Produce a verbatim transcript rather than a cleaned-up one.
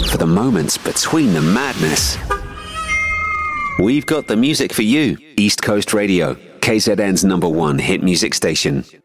for the moments between the madness. We've got the music for you. East Coast Radio, K Z N's number one hit music station.